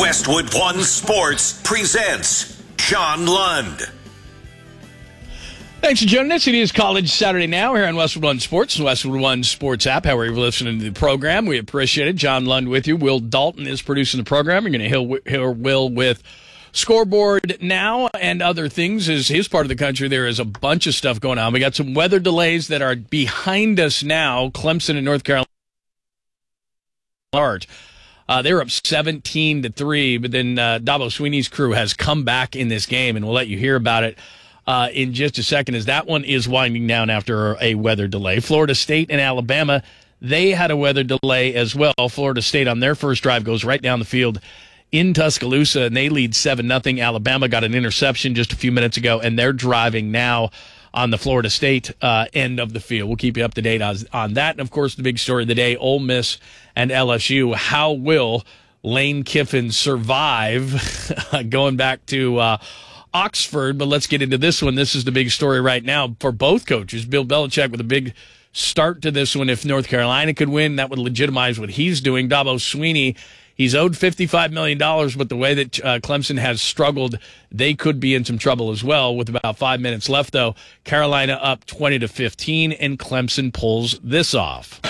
Westwood One Sports presents John Lund. Thanks for joining us. It is College Saturday now here on Westwood One Sports and Westwood One Sports app. However you're listening to the program, we appreciate it. John Lund with you. Will Dalton is producing the program. You're going to hear Will with Scoreboard Now and other things. As his part of the country, there is a bunch of stuff going on. We got some weather delays that are behind us now. Clemson and North Carolina large. They were up 17-3, but then Dabo Swinney's crew has come back in this game, and we'll let you hear about it in just a second, as that one is winding down after a weather delay. Florida State and Alabama, they had a weather delay as well. Florida State on their first drive goes right down the field in Tuscaloosa, and they lead 7-0. Alabama got an interception just a few minutes ago, and they're driving now on the Florida State end of the field. We'll keep you up to date on that. And, of course, the big story of the day, Ole Miss and LSU. How will Lane Kiffin survive going back to Oxford? But let's get into this one. This is the big story right now for both coaches. Bill Belichick with a big start to this one. If North Carolina could win, that would legitimize what he's doing. Dabo Swinney, he's owed $55 million, but the way that Clemson has struggled, they could be in some trouble as well. With about 5 minutes left, though, Carolina up 20-15, and Clemson pulls this off.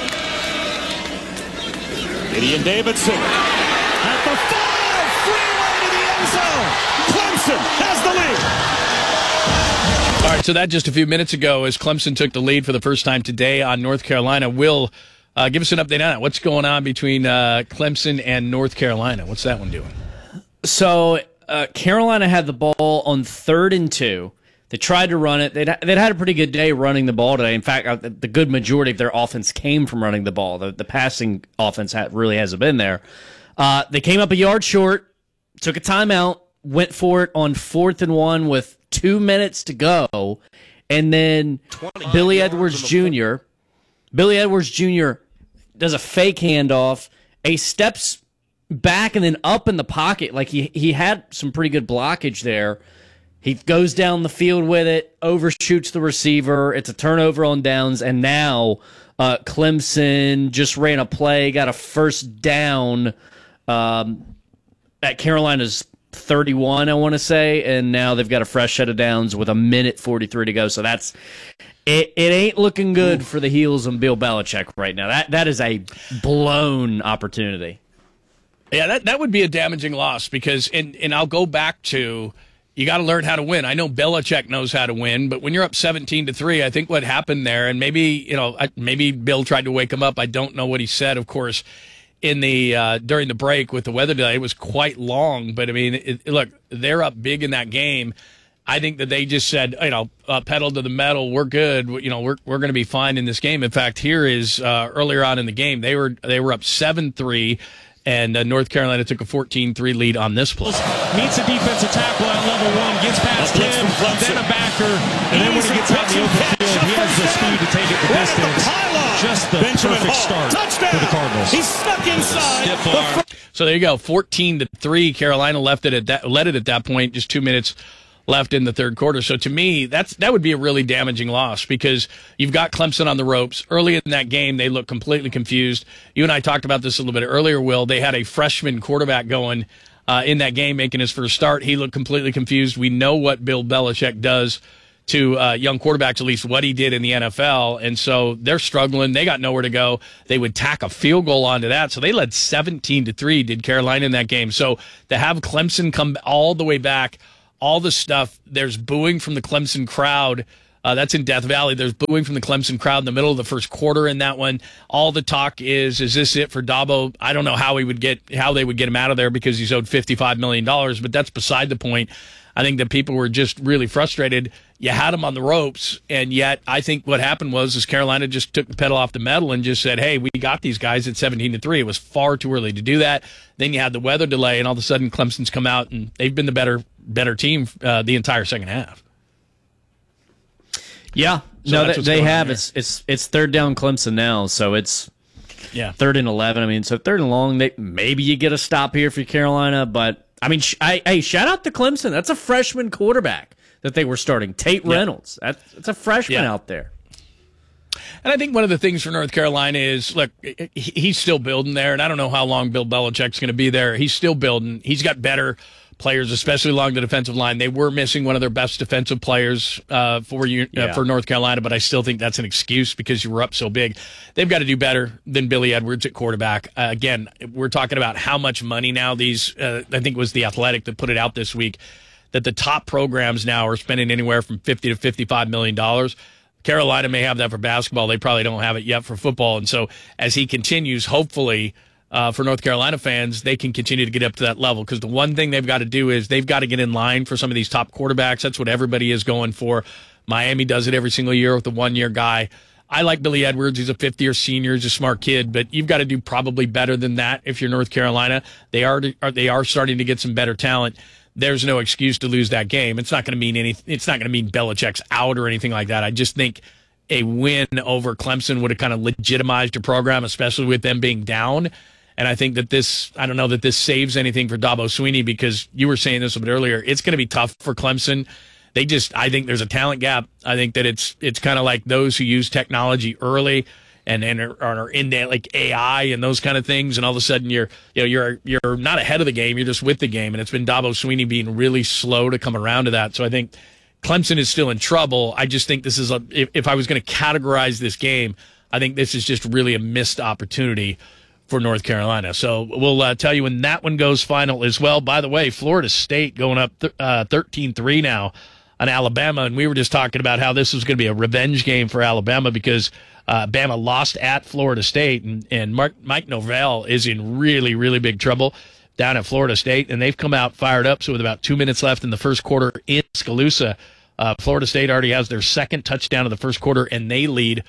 Gideon Davidson at the 5, freeway to the end zone. Clemson has the lead. All right, so that just a few minutes ago as Clemson took the lead for the first time today on North Carolina. Will give us an update on that. What's going on between Clemson and North Carolina? What's that one doing? So Carolina had the ball on 3rd and 2. They tried to run it. They'd had a pretty good day running the ball today. In fact, the good majority of their offense came from running the ball. The passing offense really hasn't been there. They came up a yard short, took a timeout, went for it on 4th and 1 with 2 minutes to go, and then Billy Edwards Jr. does a fake handoff. He steps back and then up in the pocket. Like he had some pretty good blockage there. He goes down the field with it, overshoots the receiver. It's a turnover on downs, and now Clemson just ran a play, got a first down at Carolina's 31, I want to say, and now they've got a fresh set of downs with 1:43 to go. So that's it. It ain't looking good for the heels on Bill Belichick right now. That is a blown opportunity. Yeah, that would be a damaging loss because, and I'll go back to, you got to learn how to win. I know Belichick knows how to win, but when you're up 17-3, I think what happened there, and maybe Bill tried to wake him up. I don't know what he said, of course, in the during the break with the weather delay. It was quite long, but I mean, look, they're up big in that game. I think that they just said, pedal to the metal. We're good. We're going to be fine in this game. In fact, here is earlier on in the game, they were up 7-3. And North Carolina took a 14-3 lead on this play. Meets a defensive tackle at level 1, gets past him, then a backer, and then when he gets out in the open field, he has the speed to take it the distance. Just the perfect start for the Cardinals. He snuck inside. So there you go, 14-3. Carolina led it at that point, just 2 minutes left in the third quarter. So to me, that would be a really damaging loss because you've got Clemson on the ropes. Early in that game, they looked completely confused. You and I talked about this a little bit earlier, Will. They had a freshman quarterback going in that game, making his first start. He looked completely confused. We know what Bill Belichick does to young quarterbacks, at least what he did in the NFL. And so they're struggling. They got nowhere to go. They would tack a field goal onto that. So they led 17-3, did Carolina in that game. So to have Clemson come all the way back, all the stuff, there's booing from the Clemson crowd. That's in Death Valley. There's booing from the Clemson crowd in the middle of the first quarter in that one. All the talk is this it for Dabo? I don't know how they would get him out of there because he's owed $55 million, but that's beside the point. I think that people were just really frustrated. You had him on the ropes, and yet I think what happened was Carolina just took the pedal off the metal and just said, hey, we got these guys at 17-3. It was far too early to do that. Then you had the weather delay, and all of a sudden Clemson's come out, and they've been the better team the entire second half. Yeah, So no, they have. It's third down Clemson now, so it's 3rd and 11. I mean, so 3rd and long. Maybe you get a stop here for Carolina, but I mean, hey, shout out to Clemson. That's a freshman quarterback that they were starting, Tate Reynolds. That's a freshman out there. And I think one of the things for North Carolina is, look, he's still building there, and I don't know how long Bill Belichick's going to be there. He's still building. He's got better players, especially along the defensive line. They were missing one of their best defensive players for North Carolina, but I still think that's an excuse because you were up so big. They've got to do better than Billy Edwards at quarterback. Again, we're talking about how much money now these, I think it was The Athletic that put it out this week, that the top programs now are spending anywhere from $50 to $55 million. Carolina may have that for basketball. They probably don't have it yet for football. And so as he continues, hopefully, for North Carolina fans, they can continue to get up to that level, because the one thing they've got to do is they've got to get in line for some of these top quarterbacks. That's what everybody is going for. Miami does it every single year with the one-year guy. I like Billy Edwards. He's a fifth-year senior. He's a smart kid, but you've got to do probably better than that if you're North Carolina. They are starting to get some better talent. There's no excuse to lose that game. It's not going to mean anything. It's not going to mean Belichick's out or anything like that. I just think a win over Clemson would have kind of legitimized your program, especially with them being down. And I think that I don't know that this saves anything for Dabo Swinney, because you were saying this a bit earlier. It's going to be tough for Clemson. I think there's a talent gap. I think that it's kind of like those who use technology early and are into like AI and those kind of things, and all of a sudden you're not ahead of the game, you're just with the game. And it's been Dabo Swinney being really slow to come around to that. So I think Clemson is still in trouble. I just think this is if I was going to categorize this game, I think this is just really a missed opportunity for North Carolina. So we'll tell you when that one goes final as well. By the way, Florida State going up 13-3 now on Alabama, and we were just talking about how this was going to be a revenge game for Alabama because Bama lost at Florida State, and Mike Norvell is in really, really big trouble down at Florida State, and they've come out fired up. So with about 2 minutes left in the first quarter in Tuscaloosa, Florida State already has their second touchdown of the first quarter, and they lead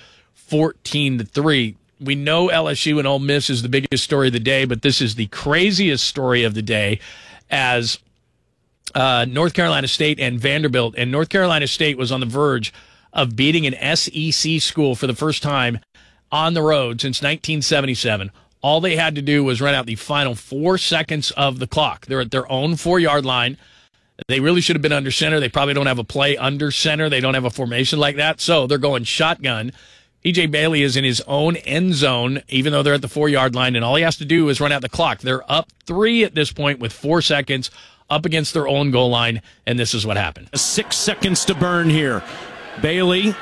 14-3. We know LSU and Ole Miss is the biggest story of the day, but this is the craziest story of the day as North Carolina State and Vanderbilt. And North Carolina State was on the verge of beating an SEC school for the first time on the road since 1977. All they had to do was run out the final 4 seconds of the clock. They're at their own 4-yard line. They really should have been under center. They probably don't have a play under center. They don't have a formation like that. So they're going shotgun. E.J. Bailey is in his own end zone, even though they're at the 4-yard line, and all he has to do is run out the clock. They're up 3 at this point with 4 seconds up against their own goal line, and this is what happened. 6 seconds to burn here. Bailey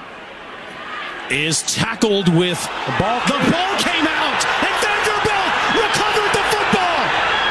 is tackled with the ball. The ball came out, and Vanderbilt recovered the football.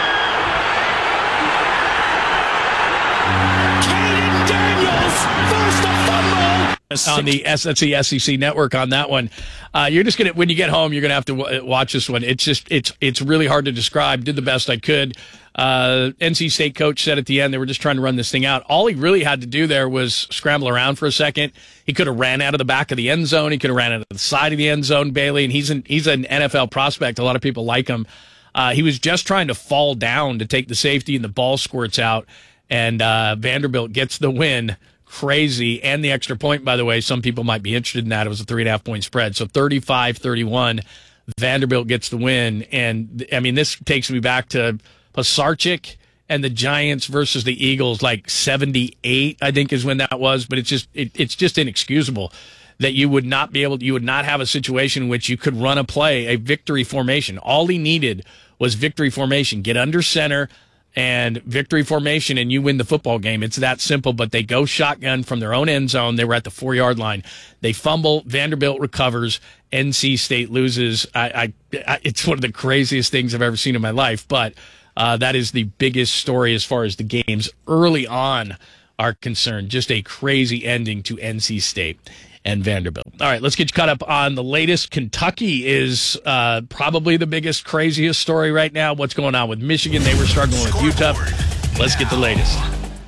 Caden Daniels forced a fumble. On that's the SEC network on that one. You're just gonna, when you get home, you're gonna have to watch this one. It's really hard to describe. Did the best I could. NC State coach said at the end they were just trying to run this thing out. All he really had to do there was scramble around for a second. He could have ran out of the back of the end zone. He could have ran out of the side of the end zone. Bailey, and he's an NFL prospect. A lot of people like him. He was just trying to fall down to take the safety, and the ball squirts out, and Vanderbilt gets the win. Crazy. And the extra point, by the way, some people might be interested in that. It was a 3.5-point spread. So 35-31, Vanderbilt gets the win. And, I mean, this takes me back to Pisarcik and the Giants versus the Eagles, like 78, I think is when that was. But it's just inexcusable that you would not have a situation in which you could run a play, a victory formation. All he needed was victory formation. Get under center and victory formation, and you win the football game. It's that simple, but they go shotgun from their own end zone. They were at the 4-yard line. They fumble. Vanderbilt recovers. NC State loses. It's one of the craziest things I've ever seen in my life, but that is the biggest story as far as the games early on are concerned. Just a crazy ending to NC State and Vanderbilt. All right, let's get you caught up on the latest. Kentucky is probably the biggest, craziest story right now. What's going on with Michigan? They were struggling with Utah. Let's get the latest.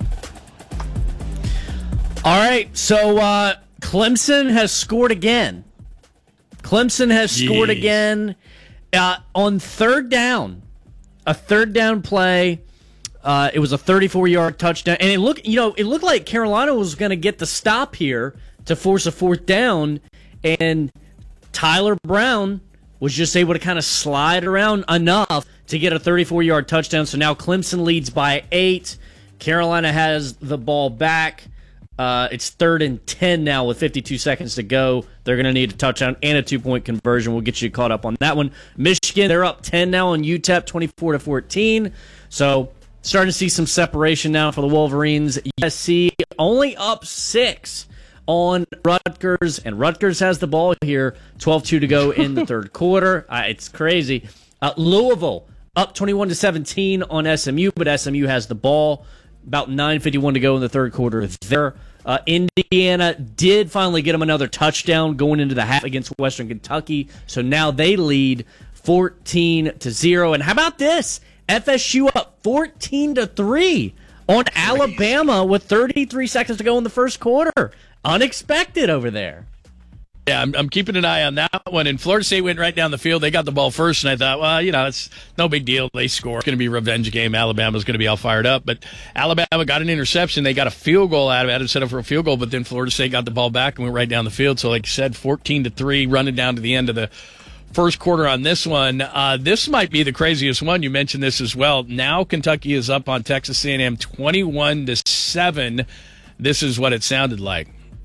All right, so Clemson has scored again. Clemson has scored again on third down. A third down play. It was a 34-yard touchdown, and it looked like Carolina was going to get the stop here to force a fourth down, and Tyler Brown was just able to kind of slide around enough to get a 34-yard touchdown. So now Clemson leads by 8. Carolina has the ball back. It's 3rd and 10 now with 52 seconds to go. They're going to need a touchdown and a 2-point conversion. We'll get you caught up on that one. Michigan, they're up 10 now on UTEP, 24-14. So starting to see some separation now for the Wolverines. USC only up 6 on Rutgers, and Rutgers has the ball here. 12-2 to go in the third quarter. It's crazy. Louisville up 21-17 on SMU, but SMU has the ball. About 9:51 to go in the third quarter there. Indiana did finally get them another touchdown going into the half against Western Kentucky. So now they lead 14-0. And how about this? FSU up 14-3 on Alabama with 33 seconds to go in the first quarter. Unexpected over there. Yeah, I'm keeping an eye on that one. And Florida State went right down the field. They got the ball first, and I thought, well, it's no big deal. They score. It's going to be a revenge game. Alabama's going to be all fired up. But Alabama got an interception. They got a field goal out of it, set up for a field goal, but then Florida State got the ball back and went right down the field. So like you said, 14-3, running down to the end of the first quarter on this one. This might be the craziest one. You mentioned this as well. Now Kentucky is up on Texas A&M 21-7. This is what it sounded like.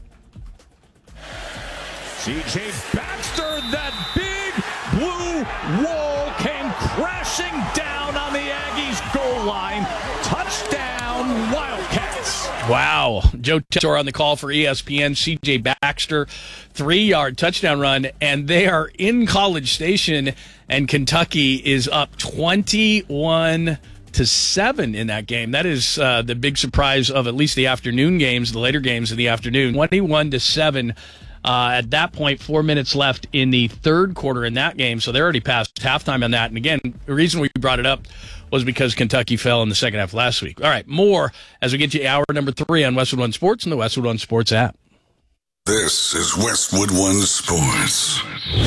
C.J. Baxter, that big blue wall came crashing down on the Aggies' goal line. Touchdown, Wildcats. Wow. Joe Tessor on the call for ESPN. C.J. Baxter, 3-yard touchdown run, and they are in College Station, and Kentucky is up 21-7 in that game. That is the big surprise of at least the afternoon games, the later games of the afternoon. 21-7. At that point, 4 minutes left in the third quarter in that game, so they're already past halftime on that. And again, the reason we brought it up was because Kentucky fell in the second half last week. All right, more as we get to hour number 3 on Westwood One Sports and the Westwood One Sports app. This is Westwood One Sports.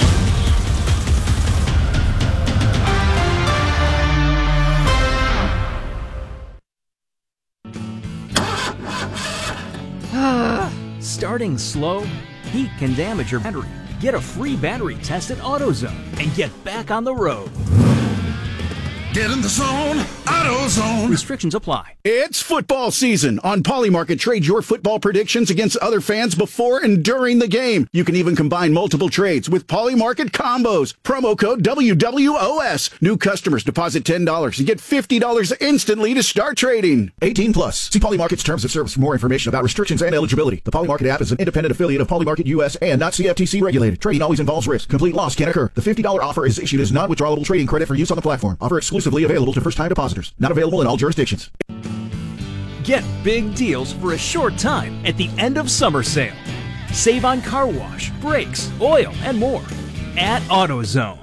Starting slow? Heat can damage your battery. Get a free battery test at AutoZone and get back on the road. Get in the zone, AutoZone. Restrictions apply. It's football season. On Polymarket, trade your football predictions against other fans before and during the game. You can even combine multiple trades with Polymarket combos. Promo code WWOS. New customers deposit $10 and get $50 instantly to start trading. 18 plus. See Polymarket's terms of service for more information about restrictions and eligibility. The Polymarket app is an independent affiliate of Polymarket US and not CFTC regulated. Trading always involves risk. Complete loss can occur. The $50 offer is issued as non-withdrawable trading credit for use on the platform. Offer exclusively available to first-time depositors. Not available in all jurisdictions. Get big deals for a short time at the end of summer sale. Save on car wash, brakes, oil, and more at AutoZone.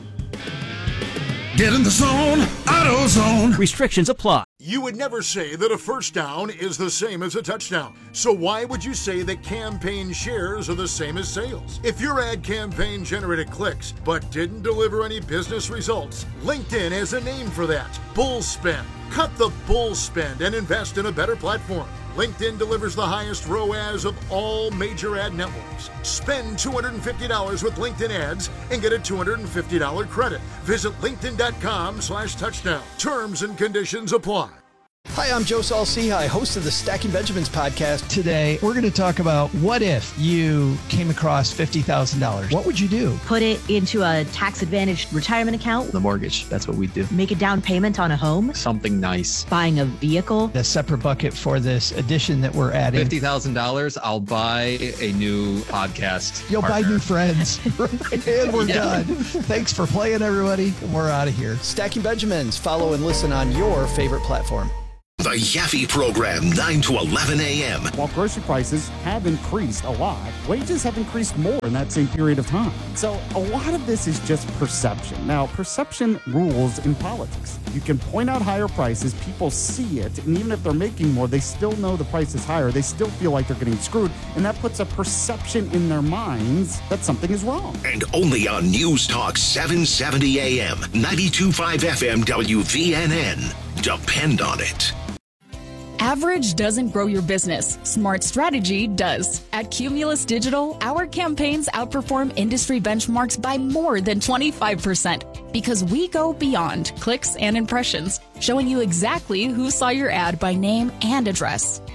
Get in the zone, AutoZone. Restrictions apply. You would never say that a first down is the same as a touchdown. So why would you say that campaign shares are the same as sales? If your ad campaign generated clicks but didn't deliver any business results, LinkedIn has a name for that: bull spend. Cut the bull spend and invest in a better platform. LinkedIn delivers the highest ROAS of all major ad networks. Spend $250 with LinkedIn ads and get a $250 credit. Visit linkedin.com/touchdown. Terms and conditions apply. Hi, I'm Joe Saul-Sehy, host of the Stacking Benjamins podcast. Today, we're going to talk about what if you came across $50,000? What would you do? Put it into a tax-advantaged retirement account. The mortgage, that's what we do. Make a down payment on a home. Something nice. Buying a vehicle. A separate bucket for this addition that we're adding. $50,000, I'll buy a new podcast You'll partner. buy new friends. And we're done. Thanks for playing, everybody. We're out of here. Stacking Benjamins. Follow and listen on your favorite platform. The Yaffe Program, 9 to 11 a.m. While grocery prices have increased a lot, wages have increased more in that same period of time. So a lot of this is just perception. Now, perception rules in politics. You can point out higher prices, people see it, and even if they're making more, they still know the price is higher. They still feel like they're getting screwed, and that puts a perception in their minds that something is wrong. And only on News Talk 770 a.m., 92.5 FM WVNN. Depend on it. Average doesn't grow your business. Smart strategy does. At Cumulus Digital, our campaigns outperform industry benchmarks by more than 25% because we go beyond clicks and impressions, showing you exactly who saw your ad by name and address.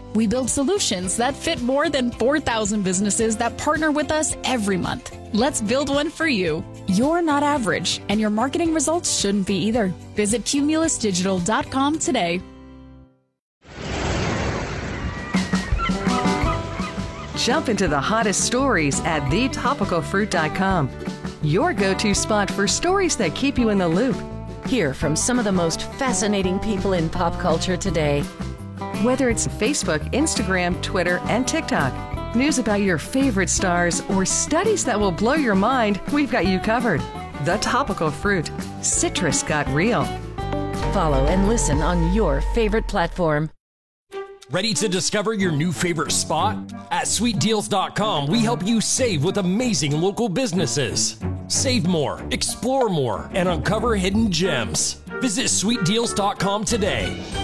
We build solutions that fit more than 4,000 businesses that partner with us every month. Let's build one for you. You're not average, and your marketing results shouldn't be either. Visit cumulusdigital.com today. Jump into the hottest stories at thetopicalfruit.com. Your go-to spot for stories that keep you in the loop. Hear from some of the most fascinating people in pop culture today. Whether it's Facebook, Instagram, Twitter, and TikTok, news about your favorite stars, or studies that will blow your mind, we've got you covered. The Topical Fruit. Citrus got real. Follow and listen on your favorite platform. Ready to discover your new favorite spot? At sweetdeals.com, we help you save with amazing local businesses. Save more, explore more, and uncover hidden gems. Visit sweetdeals.com today.